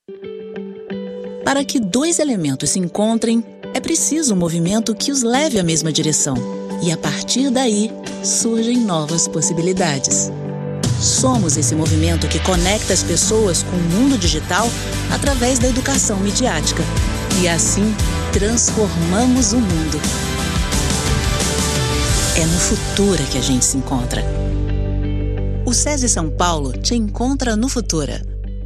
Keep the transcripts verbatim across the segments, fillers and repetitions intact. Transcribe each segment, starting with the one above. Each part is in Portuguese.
Para que dois elementos se encontrem, é preciso um movimento que os leve à mesma direção. E a partir daí, surgem novas possibilidades. Somos esse movimento que conecta as pessoas com o mundo digital através da educação midiática. E assim, transformamos o mundo. É no Futura que a gente se encontra. O SESI São Paulo te encontra no Futura.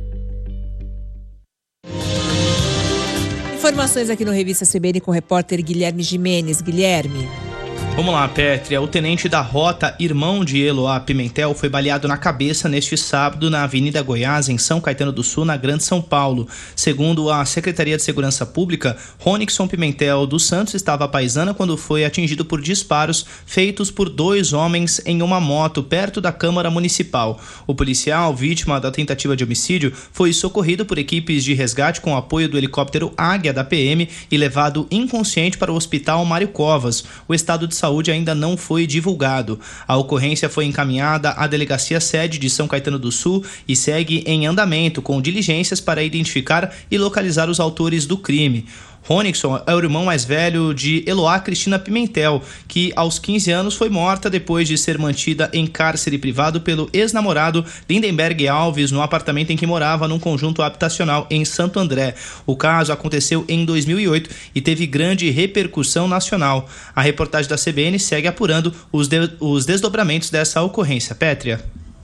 Informações aqui no Revista C B N com o repórter Guilherme Gimenez. Guilherme. Vamos lá, Pétria. O tenente da rota, irmão de Eloá Pimentel, foi baleado na cabeça neste sábado na Avenida Goiás, em São Caetano do Sul, na Grande São Paulo. Segundo a Secretaria de Segurança Pública, Ronixon Pimentel dos Santos estava à paisana quando foi atingido por disparos feitos por dois homens em uma moto perto da Câmara Municipal. O policial, vítima da tentativa de homicídio, foi socorrido por equipes de resgate com apoio do helicóptero Águia da P M e levado inconsciente para o Hospital Mário Covas. O estado de saúde ainda não foi divulgado. A ocorrência foi encaminhada à delegacia sede de São Caetano do Sul e segue em andamento com diligências para identificar e localizar os autores do crime. Ronixon é o irmão mais velho de Eloá Cristina Pimentel, que aos quinze anos foi morta depois de ser mantida em cárcere privado pelo ex-namorado Lindenberg Alves no apartamento em que morava num conjunto habitacional em Santo André. O caso aconteceu em dois mil e oito e teve grande repercussão nacional. A reportagem da C B N segue apurando os, de- os desdobramentos dessa ocorrência. Pétria.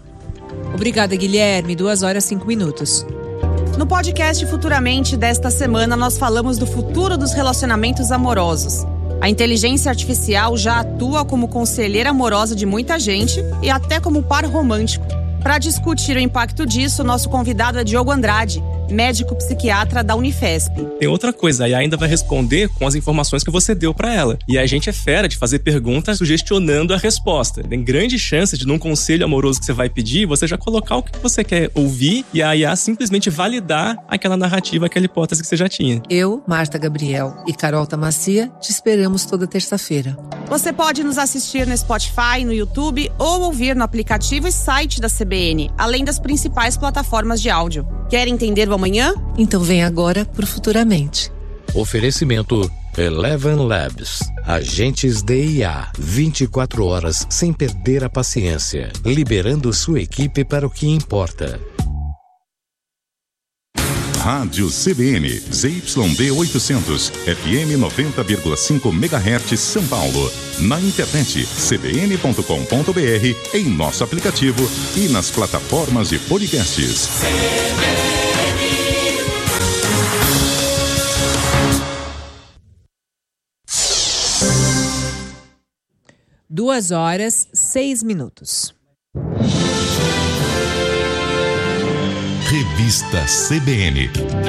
Obrigada, Guilherme. Duas horas, cinco minutos. No podcast Futuramente desta semana, nós falamos do futuro dos relacionamentos amorosos. A inteligência artificial já atua como conselheira amorosa de muita gente e até como par romântico. Para discutir o impacto disso, nosso convidado é Diogo Andrade, médico psiquiatra da Unifesp. Tem outra coisa, a I A ainda vai responder com as informações que você deu pra ela. E a gente é fera de fazer perguntas sugestionando a resposta. Tem grande chance de, num conselho amoroso que você vai pedir, você já colocar o que você quer ouvir e a I A simplesmente validar aquela narrativa, aquela hipótese que você já tinha. Eu, Marta Gabriel e Carol Tamacia te esperamos toda terça-feira. Você pode nos assistir no Spotify, no YouTube ou ouvir no aplicativo e site da C B N, além das principais plataformas de áudio. Quer entender o amanhã? Então vem agora pro Futuramente. Oferecimento Eleven Labs. Agentes de I A. vinte e quatro horas sem perder a paciência. Liberando sua equipe para o que importa. Rádio C B N, Z Y D oitocentos, F M noventa vírgula cinco megahertz São Paulo. Na internet, c b n ponto com ponto b r, em nosso aplicativo e nas plataformas de podcasts. Duas horas, seis minutos. Revista C B N.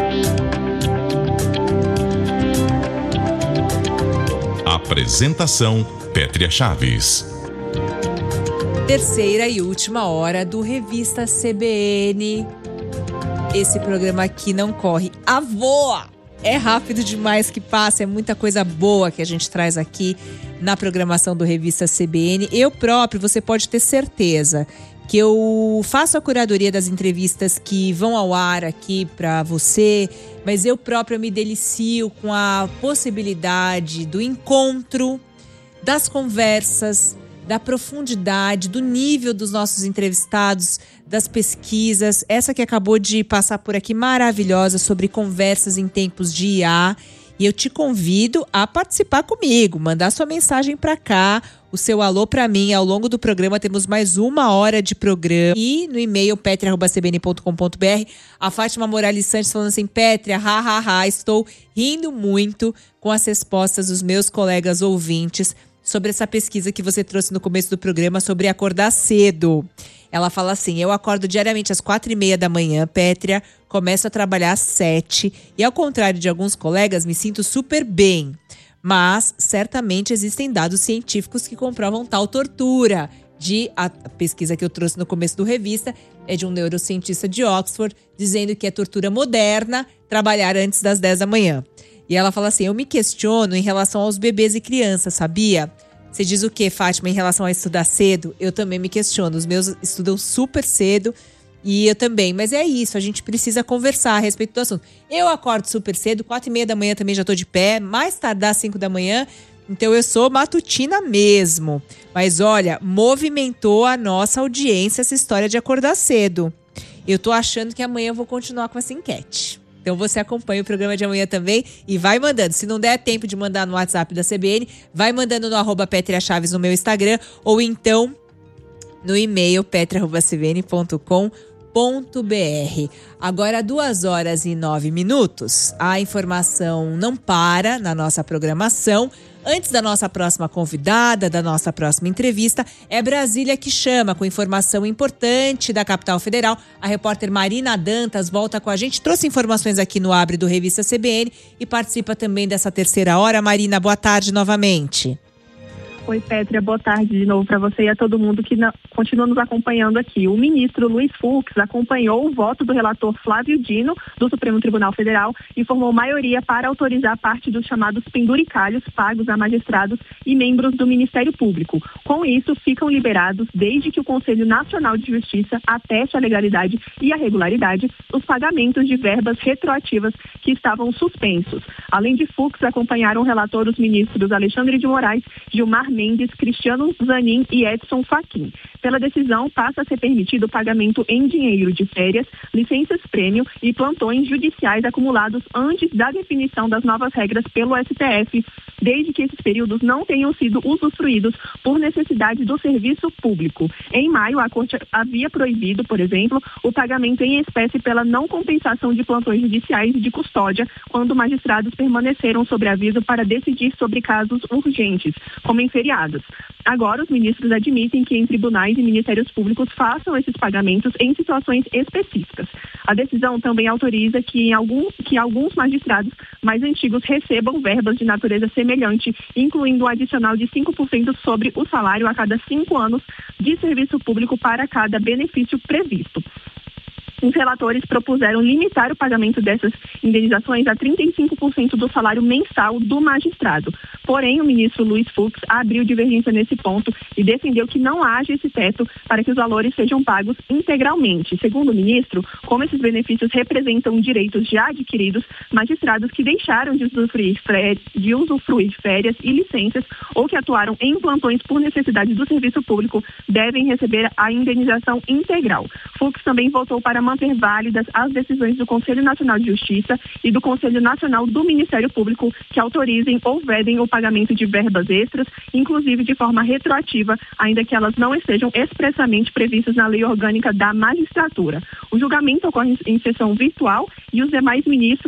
Apresentação: Pétria Chaves. Terceira e última hora do Revista C B N. Esse programa aqui não corre a voa. É rápido demais que passa, é muita coisa boa que a gente traz aqui na programação do Revista C B N. Eu próprio, você pode ter certeza que eu faço a curadoria das entrevistas que vão ao ar aqui para você, mas eu própria me delicio com a possibilidade do encontro, das conversas, da profundidade, do nível dos nossos entrevistados, das pesquisas. Essa que acabou de passar por aqui, maravilhosa, sobre conversas em tempos de I A. E eu te convido a participar comigo, mandar sua mensagem para cá, o seu alô para mim. Ao longo do programa temos mais uma hora de programa. E no e-mail pétria arroba c b n ponto com ponto b r, a Fátima Morales Santos falando assim: Pétria, ha, ha, ha, estou rindo muito com as respostas dos meus colegas ouvintes sobre essa pesquisa que você trouxe no começo do programa sobre acordar cedo. Ela fala assim: eu acordo diariamente às quatro e meia da manhã, Pétria, começo a trabalhar às sete e, ao contrário de alguns colegas, me sinto super bem. Mas, certamente, existem dados científicos que comprovam tal tortura. De, a pesquisa que eu trouxe no começo do Revista é de um neurocientista de Oxford, dizendo que é tortura moderna trabalhar antes das dez da manhã. E ela fala assim: eu me questiono em relação aos bebês e crianças, sabia? Você diz o que, Fátima, em relação a estudar cedo? Eu também me questiono. Os meus estudam super cedo E eu também, mas é isso, a gente precisa conversar a respeito do assunto. Eu acordo super cedo, quatro e meia da manhã também já tô de pé, mais tardar cinco da manhã, então eu sou matutina mesmo. Mas olha, movimentou a nossa audiência essa história de acordar cedo. Eu tô achando que amanhã eu vou continuar com essa enquete. Então você acompanha o programa de amanhã também e vai mandando. Se não der tempo de mandar no WhatsApp da C B N, vai mandando no arroba Petria Chaves no meu Instagram ou então no e-mail petria arroba c b n ponto com ponto b r. Agora, duas horas e nove minutos. A informação não para na nossa programação. Antes da nossa próxima convidada, da nossa próxima entrevista, é Brasília que chama, com informação importante da capital federal. A repórter Marina Dantas volta com a gente, trouxe informações aqui no Abre do Revista C B N e participa também dessa terceira hora. Marina, boa tarde novamente. Oi, Pétria, boa tarde de novo para você e a todo mundo que na, continua nos acompanhando aqui. O ministro Luiz Fux acompanhou o voto do relator Flávio Dino, do Supremo Tribunal Federal, e formou maioria para autorizar parte dos chamados penduricalhos pagos a magistrados e membros do Ministério Público. Com isso, ficam liberados, desde que o Conselho Nacional de Justiça ateste a legalidade e a regularidade, os pagamentos de verbas retroativas que estavam suspensos. Além de Fux, acompanharam o relator os ministros Alexandre de Moraes, Gilmar Mendes, Cristiano Zanin e Edson Fachin. Pela decisão, passa a ser permitido o pagamento em dinheiro de férias, licenças-prêmio e plantões judiciais acumulados antes da definição das novas regras pelo S T F, desde que esses períodos não tenham sido usufruídos por necessidade do serviço público. Em maio, a Corte havia proibido, por exemplo, o pagamento em espécie pela não compensação de plantões judiciais e de custódia, quando magistrados permaneceram sob aviso para decidir sobre casos urgentes, como em feriados. Agora, os ministros admitem que em tribunais e ministérios públicos façam esses pagamentos em situações específicas. A decisão também autoriza que, em algum, que alguns magistrados mais antigos recebam verbas de natureza semelhante, incluindo um adicional de cinco por cento sobre o salário a cada cinco anos de serviço público para cada benefício previsto. Os relatores propuseram limitar o pagamento dessas indenizações a trinta e cinco por cento do salário mensal do magistrado. Porém, o ministro Luiz Fux abriu divergência nesse ponto e defendeu que não haja esse teto para que os valores sejam pagos integralmente. Segundo o ministro, como esses benefícios representam direitos já adquiridos, magistrados que deixaram de usufruir, de usufruir férias e licenças ou que atuaram em plantões por necessidade do serviço público devem receber a indenização integral. Fux também votou para manter válidas as decisões do Conselho Nacional de Justiça e do Conselho Nacional do Ministério Público que autorizem ou vedem o pagamento de verbas extras, inclusive de forma retroativa, ainda que elas não estejam expressamente previstas na Lei Orgânica da Magistratura. O julgamento ocorre em sessão virtual e os demais ministros